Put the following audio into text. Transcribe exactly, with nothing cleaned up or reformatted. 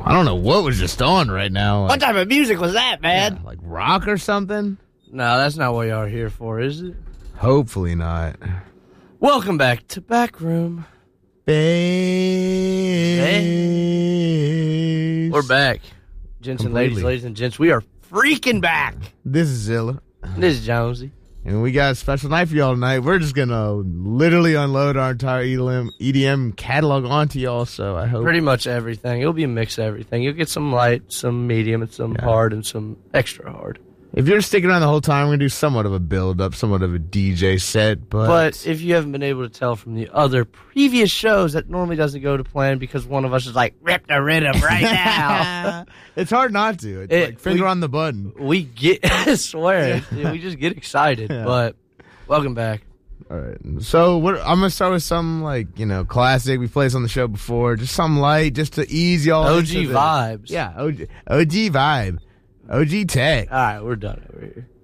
I don't know what was just on right now. What Like, type of music was that, man? yeah, like rock or something? No, that's not what y'all are here for, is it? Hopefully not. Welcome back to Backroom. Bass. We're back. Gents and ladies, Completely. ladies and gents, we are freaking back. This is Zilla. This is Jonesy. And we got a special night for y'all tonight. We're just going to literally unload our entire E D M, E D M catalog onto y'all, so I hope. Pretty much everything. It'll be a mix of everything. You'll get some light, some medium, and some Yeah. hard, and some extra hard. If you're sticking around the whole time, we're going to do somewhat of a build-up, somewhat of a D J set, but... But if you haven't been able to tell from the other previous shows, that normally doesn't go to plan because one of us is like, rip the rhythm right now. It's hard not to. It's It- like finger we- on the button. We get, I swear, we just get excited. Yeah. But welcome back. All right. So what, I'm going to start with some, like, you know, classic. We played this on the show before. Just some light, just to ease y'all O into G the- vibes. Yeah, O G, O G vibe. O G tech. All right, we're done over here.